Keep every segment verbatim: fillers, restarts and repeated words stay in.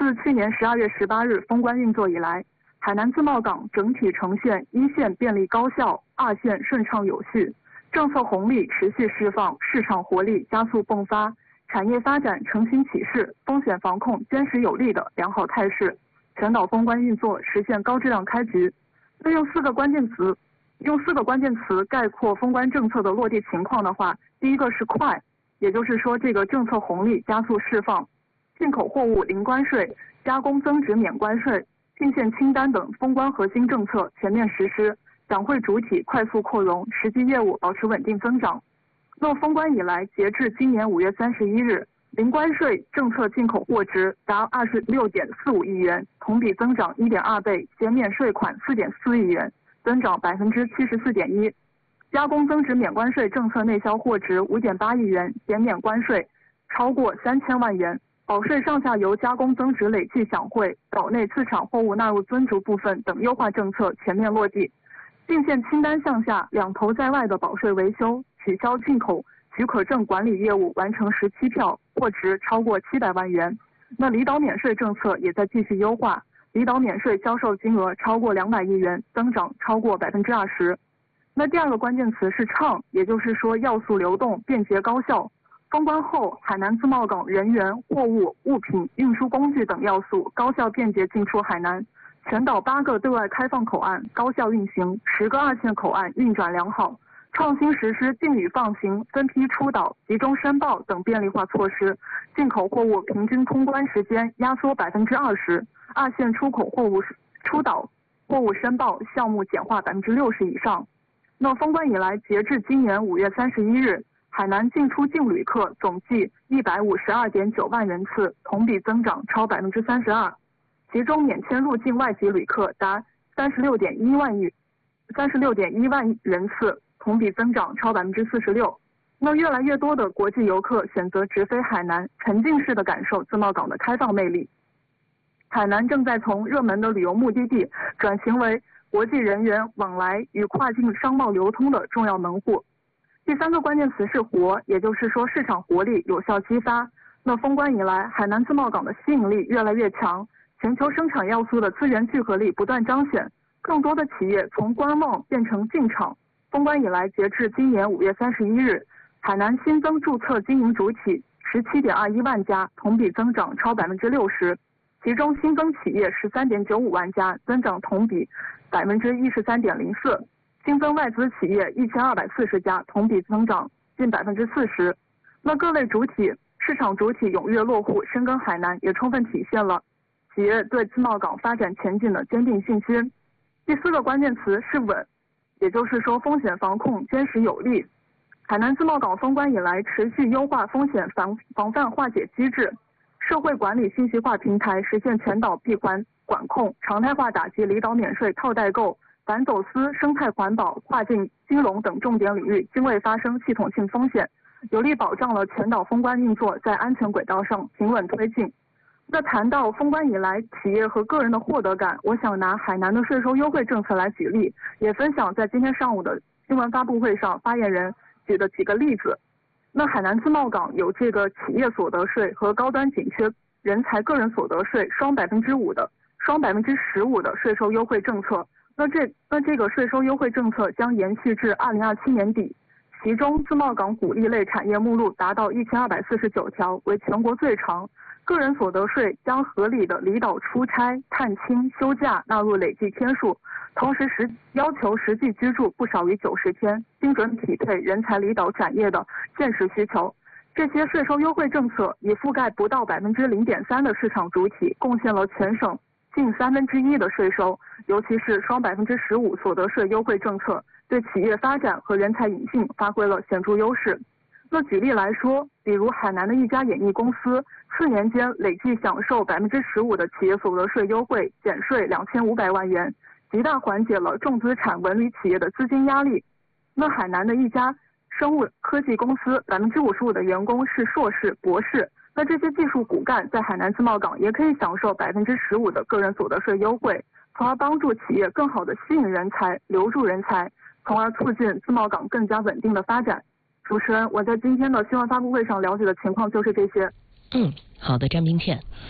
自去年十二月十八日封关运作以来，海南自贸港整体呈现一线便利高效，二线顺畅有序，政策红利持续释放，市场活力加速迸发，产业发展承新启势，风险防控坚实有力的良好态势，全岛封关运作实现高质量开局。那用四个关键词，用四个关键词概括封关政策的落地情况的话，第一个是快，也就是说这个政策红利加速释放，进口货物零关税、加工增值免关税、进线清单等封关核心政策全面实施，展会主体快速扩容，实际业务保持稳定增长。那封关以来，截至今年五月三十一日，零关税政策进口货值达二十六点四五亿元，同比增长一点二倍，减免税款四点四亿元，增长百分之七十四点一。加工增值免关税政策内销货值五点八亿元，减免关税超过三千万元。保税上下游加工增值累计享会、岛内次产货物纳入尊逐部分等优化政策全面落地。进线清单项下两头在外的保税维修、取消进口许可证管理业务完成十七票，货值超过七百万元。那离岛免税政策也在继续优化，离岛免税销售金额超过两百亿元，增长超过百分之二十。那第二个关键词是畅，也就是说要素流动、便捷高效。封关后，海南自贸港人员、货物、物品、运输工具等要素高效便捷进出海南，全岛八个对外开放口岸高效运行，十个二线口岸运转良好，创新实施进旅放行、分批出岛、集中申报等便利化措施，进口货物平均通关时间压缩百分之二十，二线出口货物出岛货物申报项目简化百分之六十以上。那封关以来，截至今年五月三十一日，海南进出境旅客总计一百五十二点九万人次，同比增长超百分之三十二，其中免签入境外籍旅客达三十六点一万亿三十六点一万人次，同比增长超百分之四十六。那越来越多的国际游客选择直飞海南，沉浸式的感受自贸港的开放魅力。海南正在从热门的旅游目的地转型为国际人员往来与跨境商贸流通的重要门户。第三个关键词是活，也就是说市场活力有效激发。那封关以来，海南自贸港的吸引力越来越强，全球生产要素的资源聚合力不断彰显，更多的企业从观望变成进场。封关以来，截至今年五月三十一日，海南新增注册经营主体十七点二一万家，同比增长超百分之六十，其中新增企业十三点九五万家，增长同比百分之一十三点零四。新增外资企业一千二百四十家，同比增长近百分之四十。那各类主体、市场主体踊跃落户深耕海南，也充分体现了企业对自贸港发展前景的坚定信心。第四个关键词是稳，也就是说风险防控坚实有力。海南自贸港封关以来，持续优化风险防防范化解机制，社会管理信息化平台实现全岛闭环管控，常态化打击离岛免税套代购、反走私、生态环保、跨境金融等重点领域均未发生系统性风险，有力保障了全岛封关运作在安全轨道上平稳推进。那谈到封关以来企业和个人的获得感，我想拿海南的税收优惠政策来举例，也分享在今天上午的新闻发布会上发言人举的几个例子。那海南自贸港有这个企业所得税和高端紧缺人才个人所得税双百分之五的双百分之十五的税收优惠政策。那这那这个税收优惠政策将延续至二零二七年底，其中自贸港鼓励类产业目录达到一千二百四十九条，为全国最长。个人所得税将合理的离岛出差、探亲、休假纳入累计天数，同时实要求实际居住不少于九十天，精准匹配人才离岛产业的现实需求。这些税收优惠政策已覆盖不到百分之零点三的市场主体，贡献了全省近三分之一的税收，尤其是双百分之十五所得税优惠政策，对企业发展和人才引进发挥了显著优势。那举例来说，比如海南的一家演艺公司，四年间累计享受百分之十五的企业所得税优惠，减税两千五百万元，极大缓解了重资产文旅企业的资金压力。那海南的一家生物科技公司，百分之五十五的员工是硕士、博士。那这些技术骨干在海南自贸港也可以享受百分之十五的个人所得税优惠，从而帮助企业更好地吸引人才、留住人才，从而促进自贸港更加稳定的发展。主持人，我在今天的新闻发布会上了解的情况就是这些。 嗯，好的，张冰倩。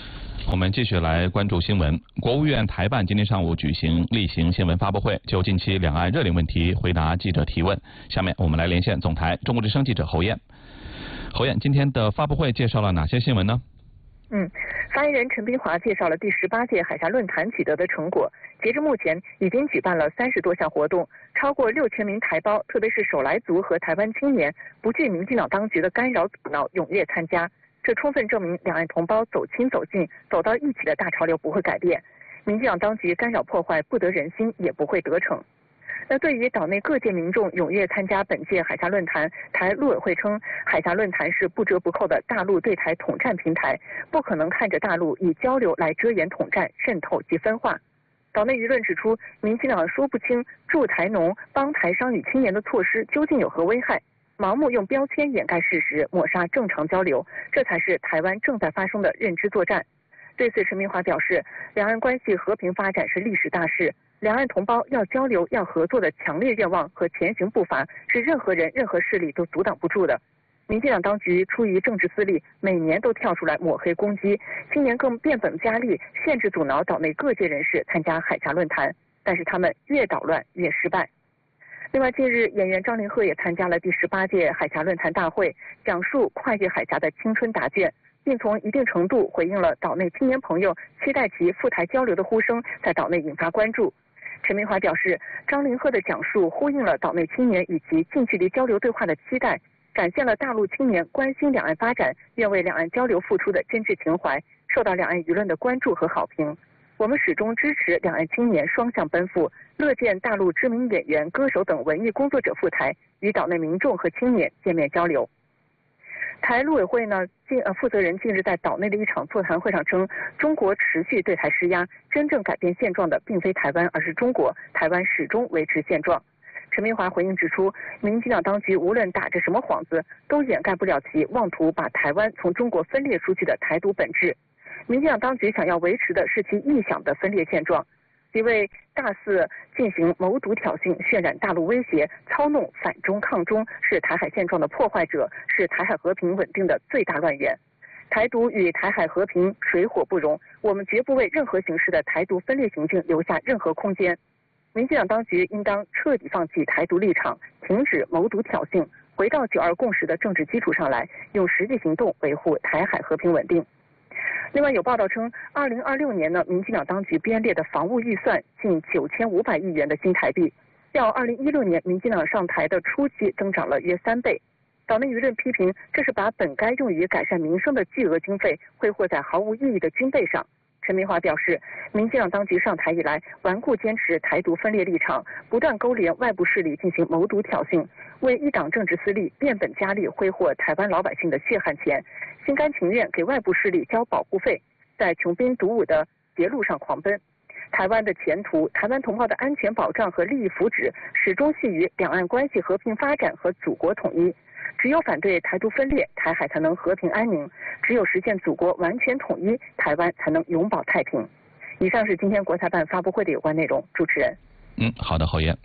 我们继续来关注新闻。国务院台办今天上午举行例行新闻发布会，就近期两岸热点问题回答记者提问。下面我们来连线总台中国之声记者侯艳。侯艳，今天的发布会介绍了哪些新闻呢？ 嗯，发言人陈斌华介绍了第十八届海峡论坛取得的成果。截至目前，已经举办了三十多项活动，超过六千名台胞，特别是首来族和台湾青年，不惧民进党当局的干扰阻挠，踊跃参加。这充分证明两岸同胞走亲走近、走到一起的大潮流不会改变，民进党当局干扰破坏不得人心，也不会得逞。那对于岛内各界民众踊跃参加本届海峡论坛，台陆委会称，海峡论坛是不折不扣的大陆对台统战平台，不可能看着大陆以交流来遮掩统战、渗透及分化。岛内舆论指出，民进党说不清助台农、帮台商与青年的措施究竟有何危害，盲目用标签掩盖事实，抹杀正常交流，这才是台湾正在发生的认知作战。对此，陈明华表示，两岸关系和平发展是历史大事，两岸同胞要交流、要合作的强烈愿望和前行步伐，是任何人、任何势力都阻挡不住的。民进党当局出于政治私利，每年都跳出来抹黑攻击，今年更变本加厉，限制阻挠岛内各界人士参加海峡论坛，但是他们越捣乱越失败。另外，近日演员张凌赫也参加了第十八届海峡论坛大会，讲述跨越海峡的青春答卷，并从一定程度回应了岛内青年朋友期待其赴台交流的呼声，在岛内引发关注。陈明华表示，张凌赫的讲述呼应了岛内青年以及近距离交流对话的期待，展现了大陆青年关心两岸发展、愿为两岸交流付出的真挚情怀，受到两岸舆论的关注和好评。我们始终支持两岸青年双向奔赴，乐见大陆知名演员、歌手等文艺工作者赴台，与岛内民众和青年见面交流。台陆委会呢，近呃负责人近日在岛内的一场座谈会上称，中国持续对台施压，真正改变现状的并非台湾，而是中国，台湾始终维持现状。陈明华回应指出，民进党当局无论打着什么幌子，都掩盖不了其妄图把台湾从中国分裂出去的台独本质。民进党当局想要维持的是其臆想的分裂现状，即为大肆进行谋独挑衅，渲染大陆威胁，操弄反中抗中，是台海现状的破坏者，是台海和平稳定的最大乱源。台独与台海和平水火不容，我们绝不为任何形式的台独分裂行径留下任何空间。民进党当局应当彻底放弃台独立场，停止谋独挑衅，回到九二共识的政治基础上来，用实际行动维护台海和平稳定。另外有报道称，二零二六年呢，民进党当局编列的防务预算近九千五百亿元的新台币，较二零一六年民进党上台的初期增长了约三倍。岛内舆论批评，这是把本该用于改善民生的巨额经费挥霍在毫无意义的军备上。陈明华表示，民进党当局上台以来，顽固坚持台独分裂立场，不断勾连外部势力进行谋独挑衅，为一党政治私利变本加厉挥霍台湾老百姓的血汗钱，心甘情愿给外部势力交保护费，在穷兵黩武的捷路上狂奔。台湾的前途、台湾同胞的安全保障和利益福祉，始终系于两岸关系和平发展和祖国统一。只有反对台独分裂，台海才能和平安宁；只有实现祖国完全统一，台湾才能永保太平。以上是今天国台办发布会的有关内容。主持人。 嗯，好的，侯爷。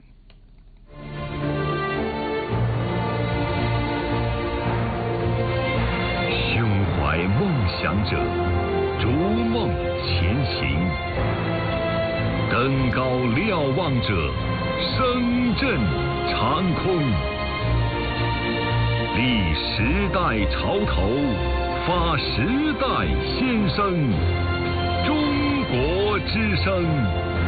胸怀梦想者，逐梦前行；登高瞭望者，声震长空。立时代潮头，发时代先声。中国之声。